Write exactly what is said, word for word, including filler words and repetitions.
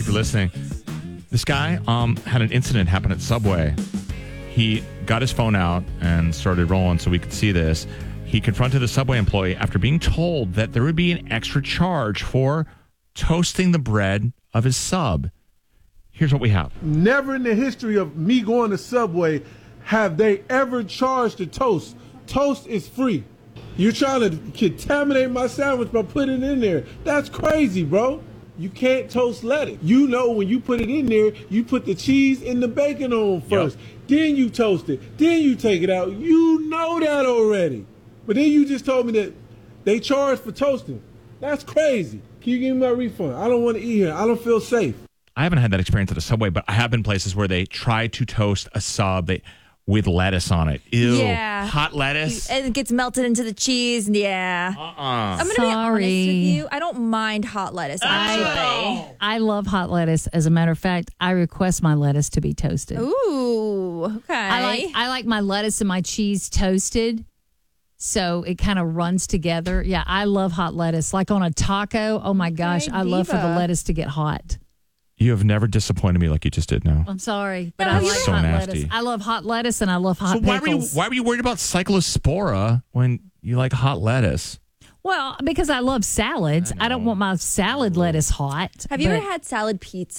for listening. This guy um, had an incident happen at Subway. He got his phone out and started rolling so we could see this. He confronted the Subway employee after being told that there would be an extra charge for toasting the bread of his sub. Here's what we have. Never in the history of me going to Subway have they ever charged a toast. Toast is free. You're trying to contaminate my sandwich by putting it in there. That's crazy, bro. You can't toast lettuce. You know when you put it in there, you put the cheese and the bacon on first. Yep. Then you toast it. Then you take it out. You know that already. But then you just told me that they charge for toasting. That's crazy. Can you give me my refund? I don't want to eat here. I don't feel safe. I haven't had that experience at a Subway, but I have been places where they try to toast a sub they, with lettuce on it. Ew. Yeah. Hot lettuce. It gets melted into the cheese. And yeah. Uh-uh. I'm going to be honest with you. I don't mind hot lettuce, actually. I, I love hot lettuce. As a matter of fact, I request my lettuce to be toasted. Ooh, okay. I like I like my lettuce and my cheese toasted, so it kind of runs together. Yeah, I love hot lettuce. Like on a taco, oh my gosh, Okay, I love for the diva. lettuce to get hot. You have never disappointed me like you just did now. I'm sorry, but No, I you like So hot nasty. lettuce. I love hot lettuce and I love hot So why were you pickles. why were you worried about cyclospora when you like hot lettuce? Well, because I love salads. I, I don't want my salad lettuce hot. Have you but- ever had salad pizza?